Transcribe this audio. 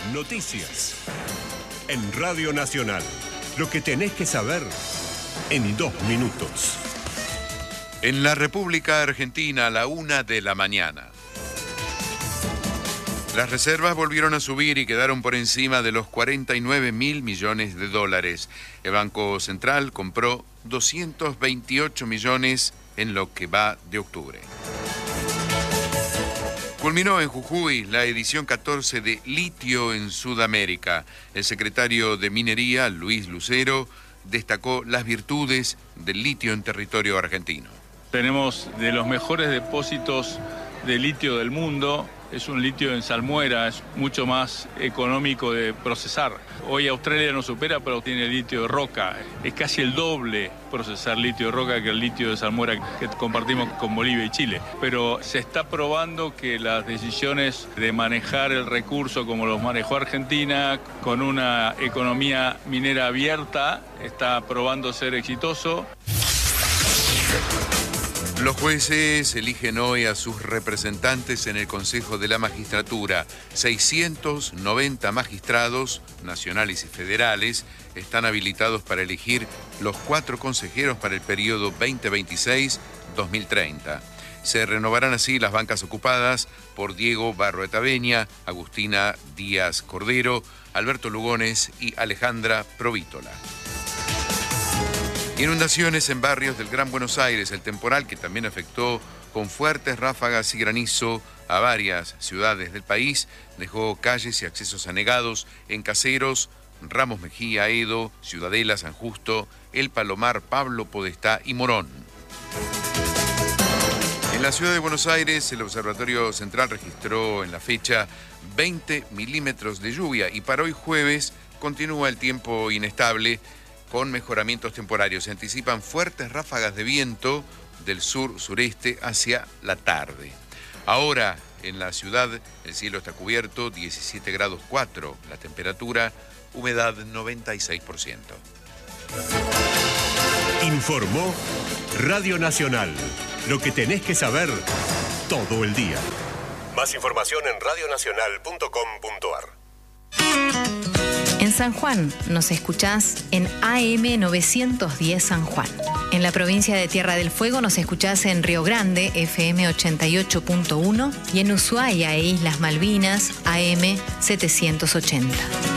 Noticias. En Radio Nacional. Lo que tenés que saber en 2 minutos. En la República Argentina, a la 1 de la mañana. Las reservas volvieron a subir y quedaron por encima de los 49.000 millones de dólares. El Banco Central compró 228 millones en lo que va de octubre. Culminó en Jujuy la edición 14 de Litio en Sudamérica. El secretario de Minería, Luis Lucero, destacó las virtudes del litio en territorio argentino. Tenemos de los mejores depósitos de litio del mundo. Es un litio en salmuera, es mucho más económico de procesar. Hoy Australia nos supera, pero tiene litio de roca. Es casi el doble procesar litio de roca que el litio de salmuera que compartimos con Bolivia y Chile. Pero se está probando que las decisiones de manejar el recurso como los manejó Argentina, con una economía minera abierta, está probando ser exitoso. Los jueces eligen hoy a sus representantes en el Consejo de la Magistratura. 690 magistrados, nacionales y federales, están habilitados para elegir los 4 consejeros para el periodo 2026-2030. Se renovarán así las bancas ocupadas por Diego Barroeta Beña, Agustina Díaz Cordero, Alberto Lugones y Alejandra Provítola. Inundaciones en barrios del Gran Buenos Aires. El temporal, que también afectó con fuertes ráfagas y granizo a varias ciudades del país, dejó calles y accesos anegados en Caseros, Ramos Mejía, Edo, Ciudadela, San Justo, El Palomar, Pablo Podestá y Morón. En la ciudad de Buenos Aires, el Observatorio Central registró en la fecha 20 milímetros de lluvia y para hoy jueves continúa el tiempo inestable, con mejoramientos temporarios. Se anticipan fuertes ráfagas de viento del sur-sureste hacia la tarde. Ahora, en la ciudad, el cielo está cubierto, 17 grados 4 la temperatura, humedad 96%. Informó Radio Nacional. Lo que tenés que saber todo el día. Más información en radionacional.com.ar. En San Juan nos escuchás en AM 910 San Juan. En la provincia de Tierra del Fuego nos escuchás en Río Grande, FM 88.1, y en Ushuaia e Islas Malvinas, AM 780.